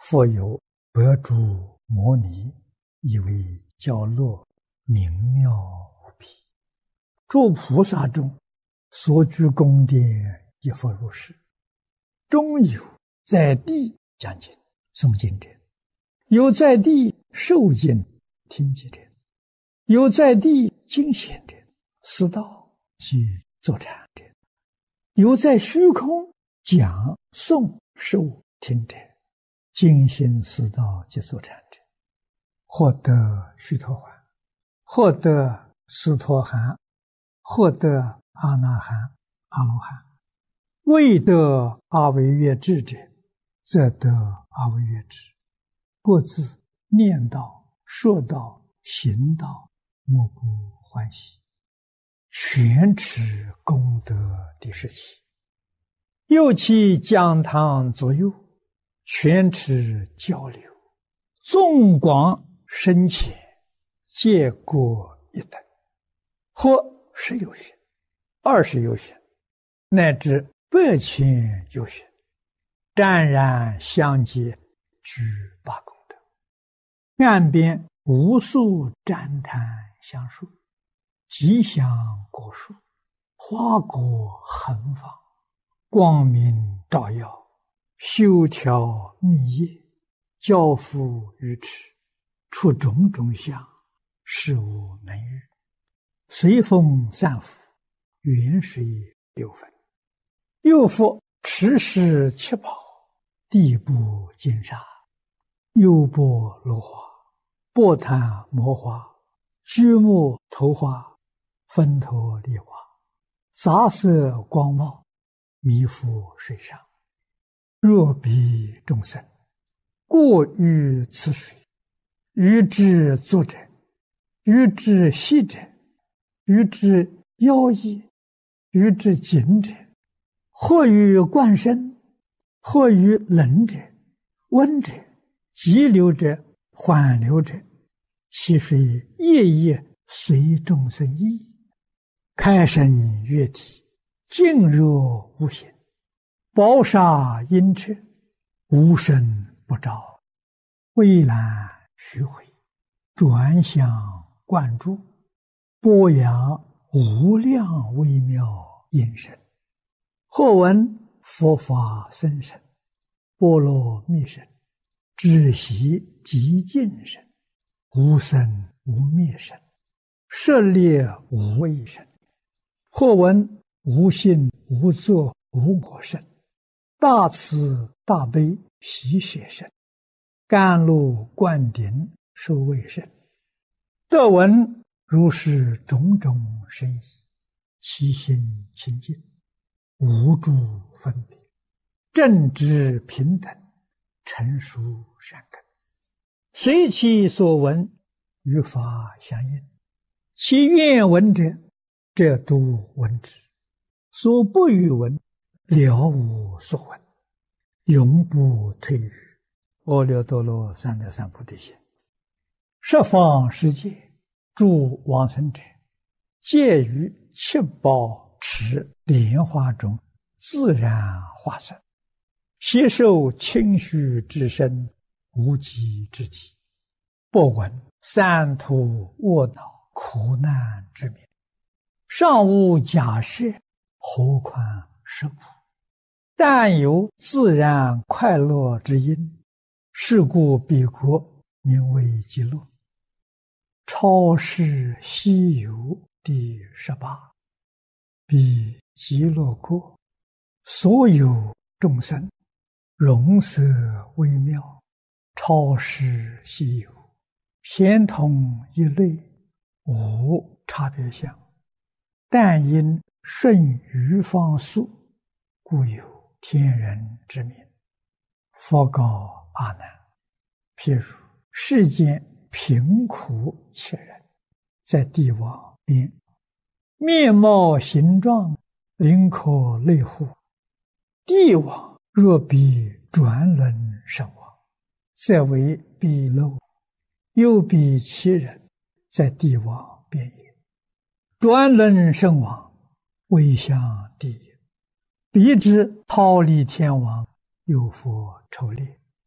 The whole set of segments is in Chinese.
复有百诸摩尼，以为教乐明妙无比。诸菩萨中所居宫殿，亦复如是。中有在地讲经诵经者，有在地受经听经者，有在地经显者，思道及坐禅者，有在虚空讲诵受听者，精心思道及坐禅者，获得须陀洹，获得斯陀含，获得阿那含、阿罗汉。未得阿惟越致者，则得阿惟越致。各自念道、说道、行道，莫不欢喜。全持功德第17。又其讲堂左右，全持交流，纵广深浅，皆各一等，或10有寻、20有寻，乃至100千有寻，湛然相接，具8功德。岸边无数旃檀香树，吉祥果树，花果横放，光明照耀，修条密叶，交付于池，出种种相，事无能喻。随风散伏，远水流分。又复持世7宝，地部金沙，优波罗花，波檀摩花，居木头花，分头梨花，杂色光茂，弥覆水上。若彼众生过于此水，于之作者，于之息者，于之妖异，于之紧者，或于灌身，或于冷者、温者、急流者、缓流者，其水夜夜随众生意，开生悦体，静若无形，宝沙阴彻，无声不照，蔚蓝虚回，转向灌注，播扬无量微妙音声。或闻佛法甚深，波罗蜜声，止息极静声，无生无灭声，舍猎无畏声。或闻无性无作无我声，大慈大悲喜舍声，甘露灌顶受畏声。得闻如是种种深意，其心清净，无诸分别，正直平等，成熟善根，随其所闻，与法相应。其愿闻者，则都闻之；所不欲闻，了无所闻，永不退于阿耨多罗三藐三菩提心。十方世界诸往生者，皆于7宝池莲花中自然化身，悉受清虚之身，无极之体，不闻三途卧恼苦难之名，尚无假设，何况实苦？但有自然快乐之因，是故彼国名为极乐。超世西游第18。彼极乐国，所有众生，容色微妙，超世西游，咸同一类，无差别相。但因顺于方速，故有天人之名。佛告阿难：譬如世间贫苦切人，在地网边，面貌形状，灵可类乎？地网若比转轮圣王，则为彼漏；又比其人，在地网边也。转轮圣王，为向地也。彼之忉利天王，有佛筹猎。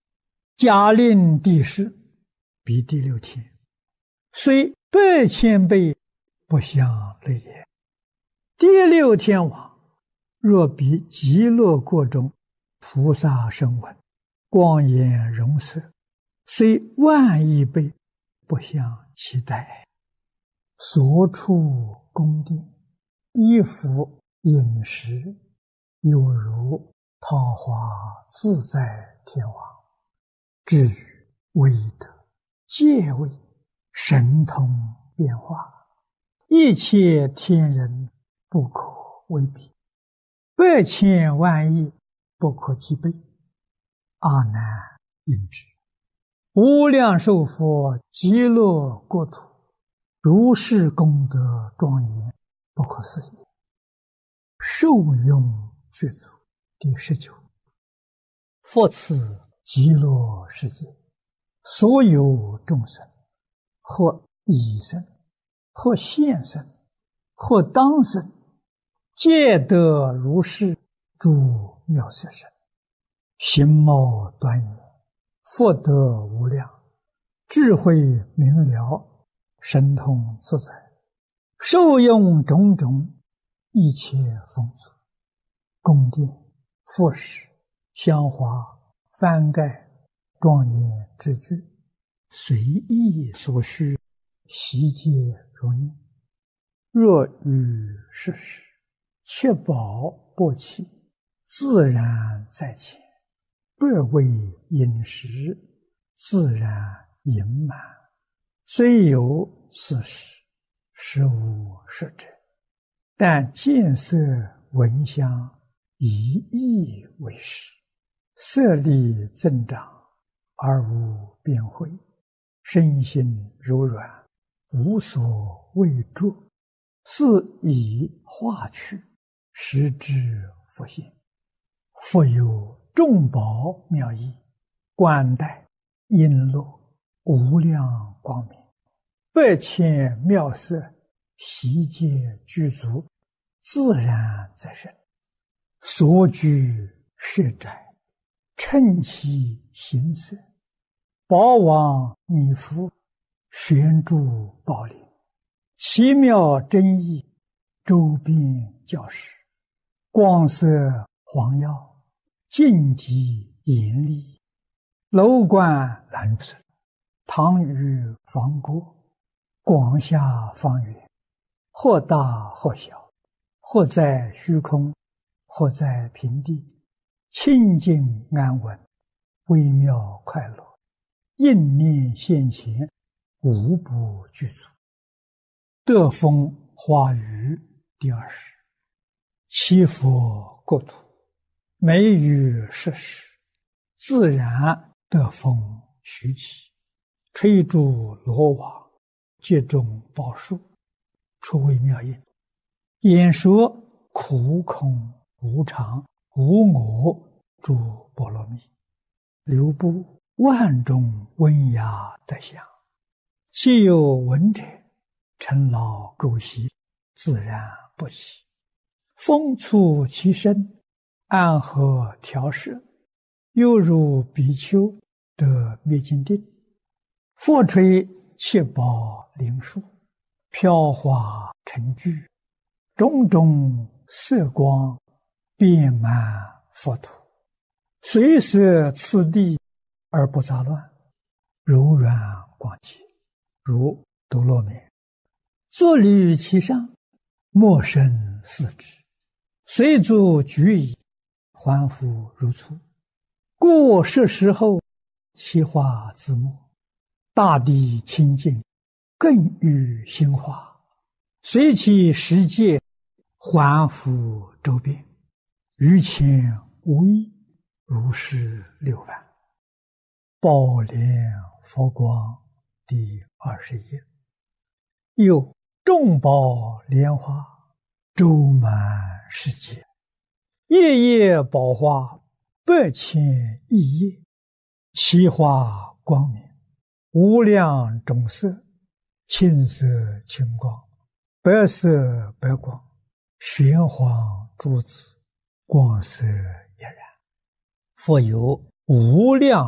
假令第10，比第6天，虽8,000倍不相类也。第6天王若比极乐国中菩萨声闻，光颜容色，虽10000亿倍不相期待。所处宫殿，衣服饮食，犹如桃花自在天王。至于威德、戒位、神通变化，一切天人不可为比，8,000万亿不可计备。阿难应知，无量寿佛极乐国土，如是功德庄严，不可思议。受用具足。第19，复此极乐世界，所有众生，或已生，或现生，或当生，皆得如是诸妙色身，形貌端严，福德无量，智慧明了，神通自在，受用种种一切丰足，宫殿、复饰、香花、幡盖、庄严之具，随意所需，悉皆如念。若遇世事，确保不起，自然在前，不为饮食，自然盈满。虽有此事，实无实者，但见色闻香，以意为实，色力增长，而无变慧，身心柔软，无所畏著，是以化去，实之复现。复有众宝妙义，冠带璎珞，无量光明，8,000妙色，悉皆具足，自然在身。所居舍宅，称其形色，宝王弥覆，悬柱宝林，奇妙真义，周边教室，光色黄耀，净极严厉，楼观蓝色，堂宇方郭，广厦方圆，或大或小，或在虚空，或在平地，清净安稳，微妙快乐，应念现前，无不具足。得风花雨第20，七佛国土，每于世时，自然得风徐起，吹诸罗网，皆中宝树，出微妙音，演说苦空无常无我诸波罗蜜，流布万种温雅德香，既有闻者，尘劳垢习，自然不起。风触其身，安和调摄，犹如比丘得灭尽定。复吹七宝灵树，飘华成聚，种种色光，遍满佛土，随摄次第而不杂乱，柔软广洁，如多罗面。坐履其上，莫生四肢，随足举矣，还复如初。过世时后，其化自没，大地清净，更与心化，随其世界，还复周遍，于前无异，如是6番。宝莲佛光第21。又众宝莲花，周满世界，夜夜宝花，8,000亿叶，其花光明，无量种色，青色青光，白色白光，玄黄珠子，光色俨然。复有无量